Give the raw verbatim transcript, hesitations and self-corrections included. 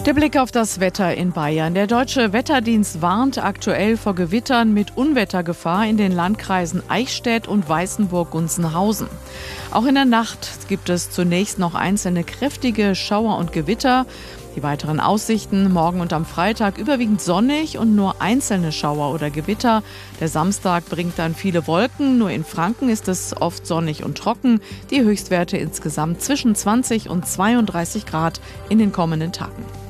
Der Blick auf das Wetter in Bayern. Der Deutsche Wetterdienst warnt aktuell vor Gewittern mit Unwettergefahr in den Landkreisen Eichstätt und Weißenburg-Gunzenhausen. Auch in der Nacht gibt es zunächst noch einzelne kräftige Schauer und Gewitter. Die weiteren Aussichten: morgen und am Freitag überwiegend sonnig und nur einzelne Schauer oder Gewitter. Der Samstag bringt dann viele Wolken. Nur in Franken ist es oft sonnig und trocken. Die Höchstwerte insgesamt zwischen zwanzig und zweiunddreißig Grad in den kommenden Tagen.